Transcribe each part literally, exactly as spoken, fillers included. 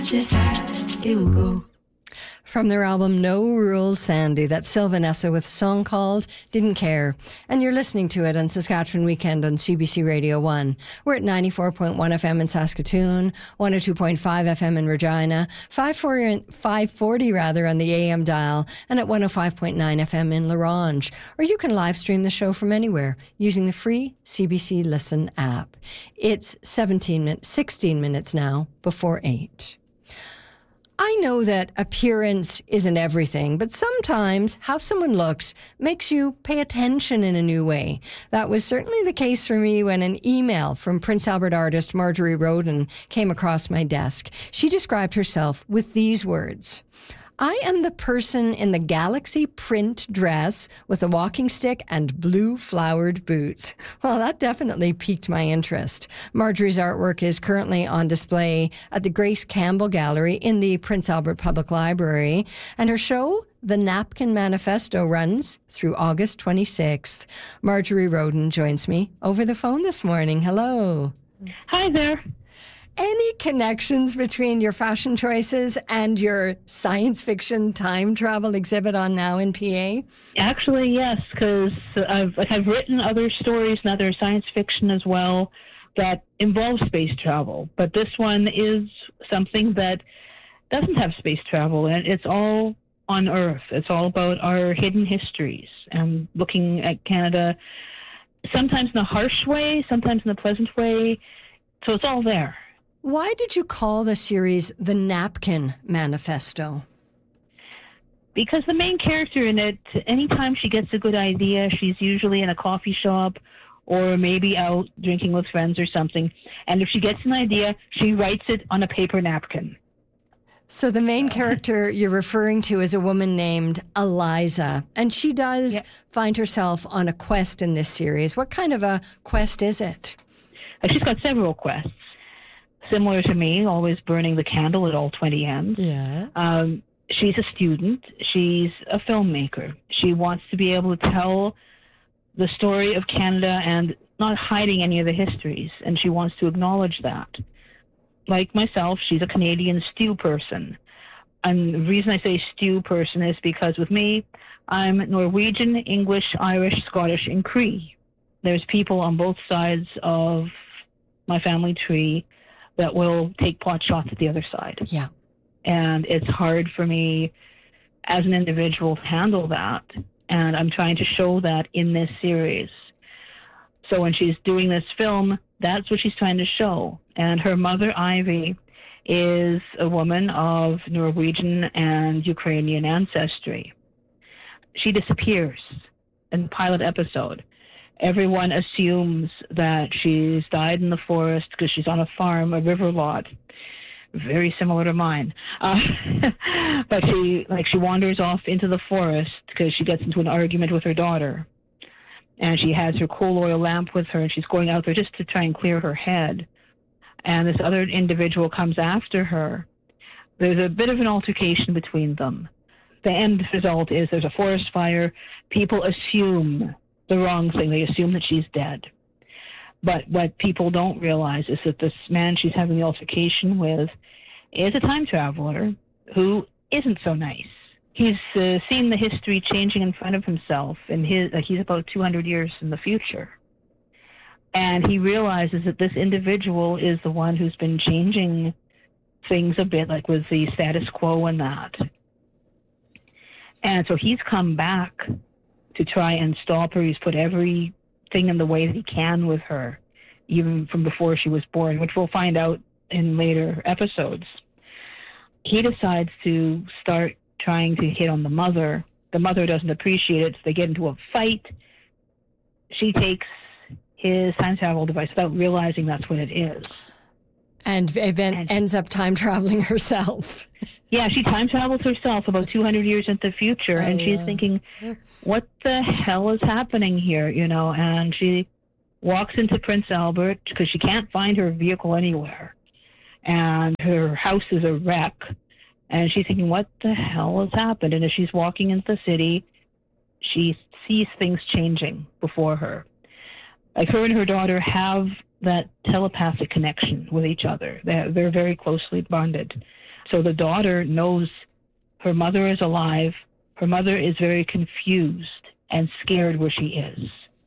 you had, it will go. From their album No Rules, Sandy, that's Sylvanessa with a song called Didn't Care. And you're listening to it on Saskatchewan Weekend on C B C Radio one. We're at ninety-four point one F M in Saskatoon, one oh two point five F M in Regina, five forty rather on the A M dial, and at one oh five point nine F M in La Ronge. Or you can live stream the show from anywhere using the free C B C Listen app. It's seventeen minutes, sixteen minutes now before eight. I know that appearance isn't everything, but sometimes how someone looks makes you pay attention in a new way. That was certainly the case for me when an email from Prince Albert artist Marjorie Roden came across my desk. She described herself with these words: I am the person in the galaxy print dress with a walking stick and blue flowered boots. Well, that definitely piqued my interest. Marjorie's artwork is currently on display at the Grace Campbell Gallery in the Prince Albert Public Library, and her show, The Napkin Manifesto, runs through August twenty-sixth. Marjorie Roden joins me over the phone this morning. Hello. Hi there. Any connections between your fashion choices and your science fiction time travel exhibit on Now in P A? Actually, yes, because I've, I've written other stories and other science fiction as well that involve space travel. But this one is something that doesn't have space travel, and it's all on Earth. It's all about our hidden histories and looking at Canada, sometimes in a harsh way, sometimes in a pleasant way. So it's all there. Why did you call the series The Napkin Manifesto? Because the main character in it, anytime she gets a good idea, she's usually in a coffee shop or maybe out drinking with friends or something. And if she gets an idea, she writes it on a paper napkin. So the main character you're referring to is a woman named Eliza, and she does yep. find herself on a quest in this series. What kind of a quest is it? She's got several quests. Similar to me, always burning the candle at all twenty ends. Yeah. Um, she's a student. She's a filmmaker. She wants to be able to tell the story of Canada and not hiding any of the histories, and she wants to acknowledge that. Like myself, she's a Canadian stew person. And the reason I say stew person is because with me, I'm Norwegian, English, Irish, Scottish, and Cree. There's people on both sides of my family tree that will take pot shots at the other side. Yeah. And it's hard for me as an individual to handle that. And I'm trying to show that in this series. So when she's doing this film, that's what she's trying to show. And her mother, Ivy, is a woman of Norwegian and Ukrainian ancestry. She disappears in the pilot episode. Everyone assumes that she's died in the forest because she's on a farm, a river lot, very similar to mine. Uh, but she, like, she wanders off into the forest because she gets into an argument with her daughter, and she has her coal oil lamp with her, and she's going out there just to try and clear her head. And this other individual comes after her. There's a bit of an altercation between them. The end result is there's a forest fire. People assume the wrong thing. They assume that she's dead. But what people don't realize is that this man she's having the altercation with is a time traveler who isn't so nice. He's uh, seen the history changing in front of himself, and his, uh, he's about two hundred years in the future. And he realizes that this individual is the one who's been changing things a bit, like with the status quo and that. And so he's come back to try and stop her. He's put everything in the way that he can with her, even from before she was born, which we'll find out in later episodes. He decides to start trying to hit on the mother. The mother doesn't appreciate it, so they get into a fight. She takes his time travel device without realizing that's what it is. And, event and ends up time traveling herself. Yeah, she time travels herself about two hundred years into the future, oh, and she's yeah. thinking, what the hell is happening here, you know? And she walks into Prince Albert because she can't find her vehicle anywhere. And her house is a wreck. And she's thinking, what the hell has happened? And as she's walking into the city, she sees things changing before her. Like, her and her daughter have that telepathic connection with each other. They're, they're very closely bonded. So the daughter knows her mother is alive. Her mother is very confused and scared where she is.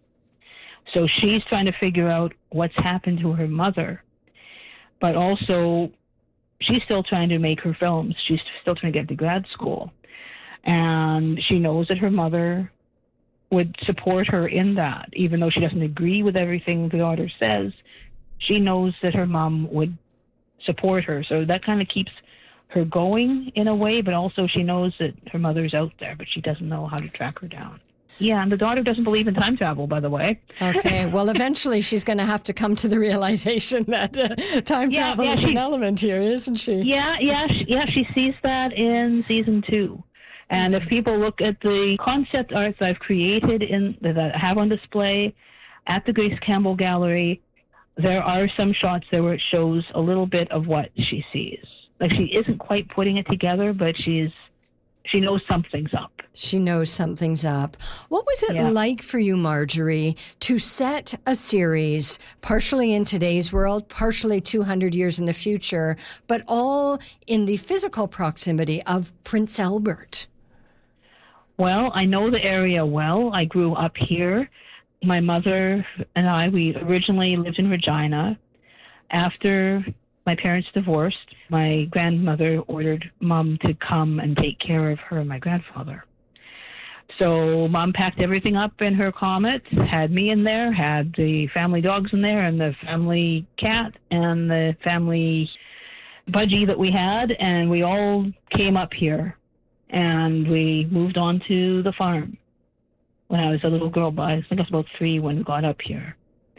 So she's trying to figure out what's happened to her mother, but also she's still trying to make her films. She's still trying to get to grad school. And she knows that her mother would support her in that, even though she doesn't agree with everything the daughter says. She knows that her mom would support her. So that kind of keeps her going in a way, but also she knows that her mother's out there, but she doesn't know how to track her down. Yeah, and the daughter doesn't believe in time travel, by the way. Okay, well, eventually she's going to have to come to the realization that uh, time yeah, travel yeah, is she, an element here, isn't she? Yeah, yeah, she, yeah, she sees that in season two. And if people look at the concept arts I've created in that I have on display at the Grace Campbell Gallery, there are some shots there where it shows a little bit of what she sees. Like, she isn't quite putting it together, but she's she knows something's up. She knows something's up. What was it Yeah. like for you, Marjorie, to set a series partially in today's world, partially two hundred years in the future, but all in the physical proximity of Prince Albert? Well, I know the area well. I grew up here. My mother and I, we originally lived in Regina. After my parents divorced, my grandmother ordered Mom to come and take care of her and my grandfather. So Mom packed everything up in her Comet, had me in there, had the family dogs in there, and the family cat, and the family budgie that we had, and we all came up here. And we moved on to the farm when I was a little girl. I think I was about three when we got up here.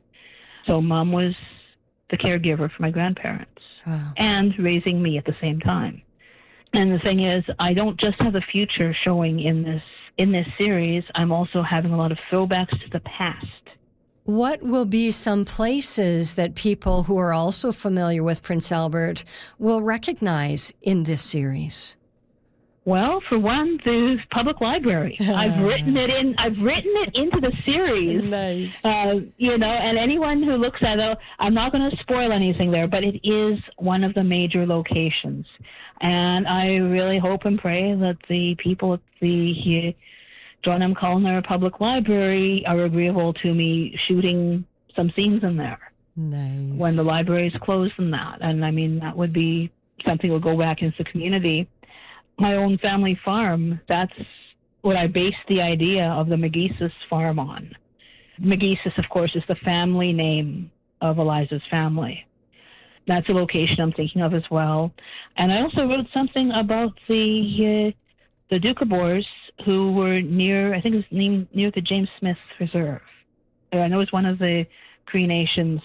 So Mom was the caregiver for my grandparents. Wow. And raising me at the same time. And the thing is, I don't just have the future showing in this in this series. I'm also having a lot of throwbacks to the past. What will be some places that people who are also familiar with Prince Albert will recognize in this series? Well, for one, the public library. I've written it in. I've written it into the series. Nice. Uh, you know, and anyone who looks at it, I'm not going to spoil anything there, but it is one of the major locations. And I really hope and pray that the people at the John M. Cullinan Public Library are agreeable to me shooting some scenes in there. Nice. When the library is closed and that. And I mean, that would be something that will go back into the community. My own family farm, that's what I based the idea of the McGeesus farm on. McGeesus, of course, is the family name of Eliza's family. That's a location I'm thinking of as well. And I also wrote something about the uh, the Doukhobors, who were near, I think it was named near the James Smith Reserve. I know it's one of the Cree Nations,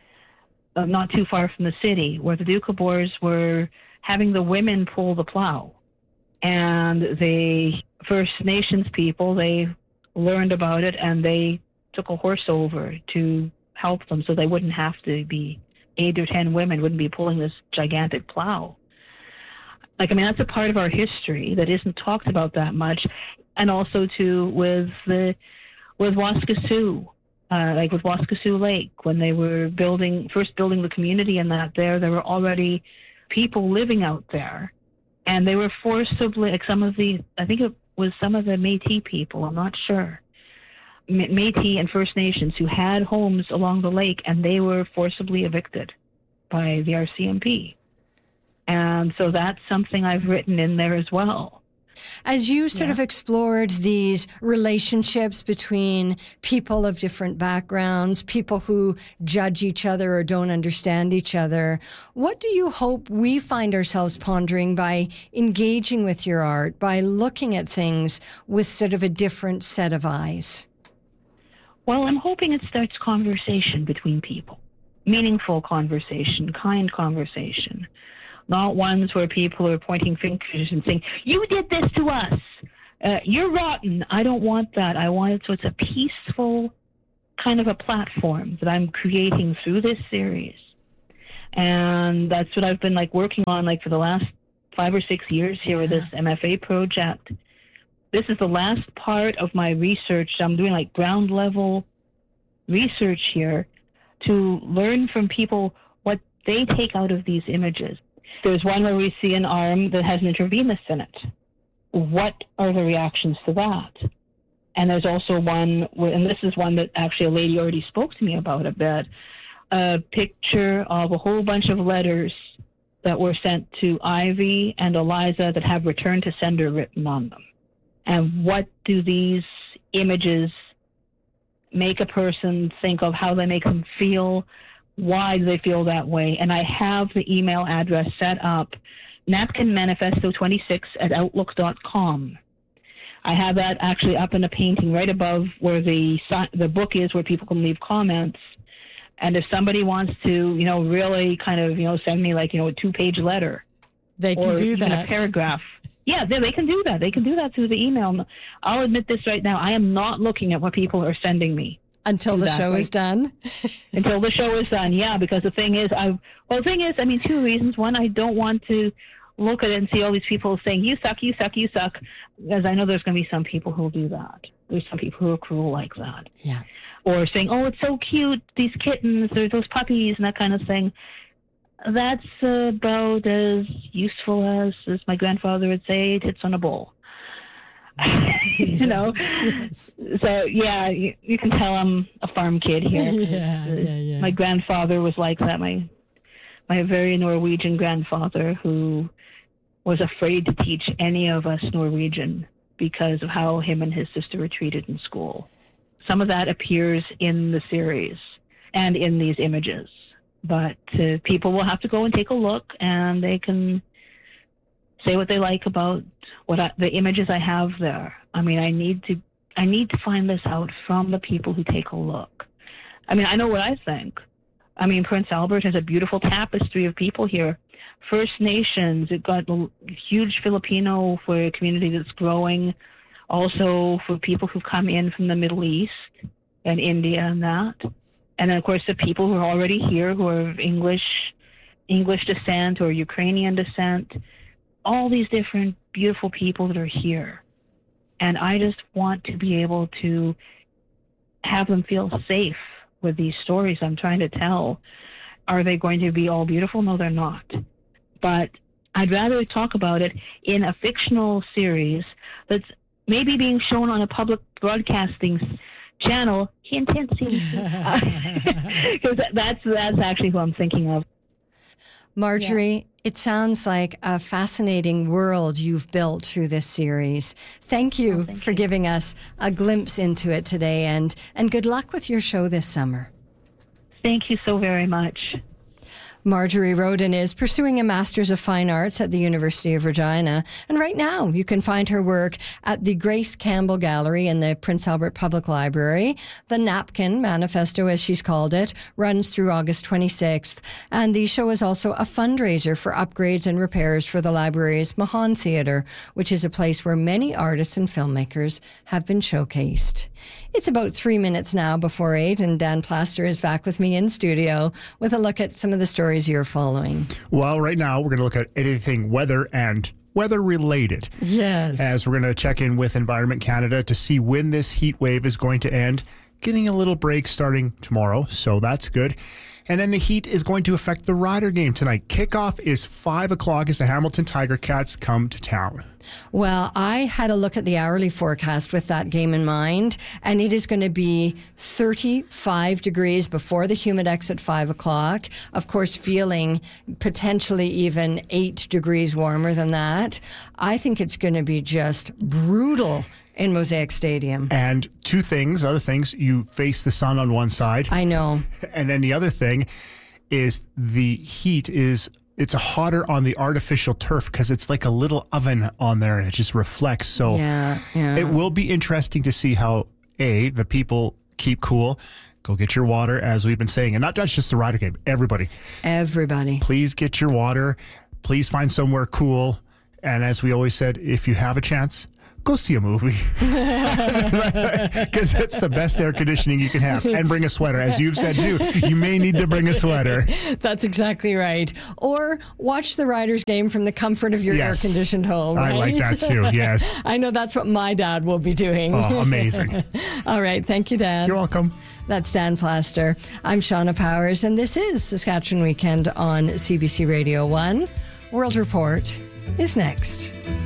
uh, not too far from the city, where the Doukhobors were having the women pull the plow. And the First Nations people, they learned about it and they took a horse over to help them so they wouldn't have to be, eight or ten women wouldn't be pulling this gigantic plow. Like, I mean, that's a part of our history that isn't talked about that much. And also, too, with the, with Waskesiu, uh, like with Waskesiu Lake, when they were building, first building the community and that there, there were already people living out there. And they were forcibly, like some of the, I think it was some of the Métis people, I'm not sure, Métis and First Nations who had homes along the lake, and they were forcibly evicted by the R C M P. And so that's something I've written in there as well. As you sort Yeah. of explored these relationships between people of different backgrounds, people who judge each other or don't understand each other, what do you hope we find ourselves pondering by engaging with your art, by looking at things with sort of a different set of eyes? Well, I'm hoping it starts conversation between people, meaningful conversation, kind conversation. Not ones where people are pointing fingers and saying, you did this to us. Uh, you're rotten. I don't want that. I want it so it's a peaceful kind of a platform that I'm creating through this series. And that's what I've been like working on like for the last five or six years here with this M F A project. This is the last part of my research. I'm doing like ground level research here to learn from people what they take out of these images. There's one where we see an arm that has an intravenous in it. What are the reactions to that? And there's also one, where, and this is one that actually a lady already spoke to me about a bit, a picture of a whole bunch of letters that were sent to Ivy and Eliza that have return to sender written on them. And what do these images make a person think of, how they make them feel, why do they feel that way? And I have the email address set up, napkin manifesto twenty-six at outlook dot com. I have that actually up in a painting right above where the the book is, where people can leave comments. And if somebody wants to, you know, really kind of, you know, send me like, you know, a two-page letter. They can or do even that. a paragraph. Yeah, they, they can do that. They can do that through the email. I'll admit this right now. I am not looking at what people are sending me. Until the show is done? Until the show is done, yeah. Because the thing is, I well, the thing is, I mean, two reasons. One, I don't want to look at it and see all these people saying, you suck, you suck, you suck. Because I know there's going to be some people who will do that. There's some people who are cruel like that. Yeah. Or saying, oh, it's so cute, these kittens, or those puppies, and that kind of thing. That's about as useful as, as my grandfather would say, tits on a bowl. you know? Yes. So, yeah, you, you can tell I'm a farm kid here. Yeah, yeah, yeah. My grandfather was like that. My, my very Norwegian grandfather, who was afraid to teach any of us Norwegian because of how him and his sister were treated in school. Some of that appears in the series and in these images. But uh, people will have to go and take a look, and they can say what they like about what I, the images I have there. I mean, I need to I need to find this out from the people who take a look. I mean, I know what I think. I mean, Prince Albert has a beautiful tapestry of people here. First Nations, it got a huge Filipino for a community that's growing. Also for people who've come in from the Middle East and India and that. And then, of course, the people who are already here, who are of English, English descent or Ukrainian descent, all these different beautiful people that are here. And I just want to be able to have them feel safe with these stories I'm trying to tell. Are they going to be all beautiful? No, they're not. But I'd rather talk about it in a fictional series that's maybe being shown on a public broadcasting channel, hint, hint, because that's that's actually who I'm thinking of. Marjorie, Yeah. It sounds like a fascinating world you've built through this series. Thank you Oh, thank for you. giving us a glimpse into it today, and, and good luck with your show this summer. Thank you so very much. Marjorie Roden is pursuing a Master's of Fine Arts at the University of Regina. And right now, you can find her work at the Grace Campbell Gallery in the Prince Albert Public Library. The Napkin Manifesto, as she's called it, runs through August twenty-sixth. And the show is also a fundraiser for upgrades and repairs for the library's Mahan Theatre, which is a place where many artists and filmmakers have been showcased. It's about three minutes now before eight, and Dan Plaster is back with me in studio with a look at some of the stories you're following. Well, right now we're going to look at anything weather and weather related. Yes. As we're going to check in with Environment Canada to see when this heat wave is going to end. Getting a little break starting tomorrow, so that's good. And then the heat is going to affect the Rider game tonight. Kickoff is five o'clock as the Hamilton Tiger Cats come to town. Well, I had a look at the hourly forecast with that game in mind, and it is going to be thirty-five degrees before the Humidex at five o'clock. Of course, feeling potentially even eight degrees warmer than that. I think it's going to be just brutal in Mosaic Stadium. And two things, other things, you face the sun on one side. I know. And then the other thing is the heat is, it's hotter on the artificial turf because it's like a little oven on there and it just reflects. So Yeah, yeah. it will be interesting to see how, A, the people keep cool. Go get your water, as we've been saying. And not just the Rider game, everybody. Everybody. Please get your water. Please find somewhere cool. And as we always said, if you have a chance, go see a movie. Because it's the best air conditioning you can have. And bring a sweater. As you've said too, you may need to bring a sweater. That's exactly right. Or watch the Riders game from the comfort of your Yes. air-conditioned home, right? I like that too, yes. I know that's what my dad will be doing. Oh, amazing. All right. Thank you, Dan. You're welcome. That's Dan Plaster. I'm Shauna Powers, and this is Saskatchewan Weekend on C B C Radio one. World Report is next.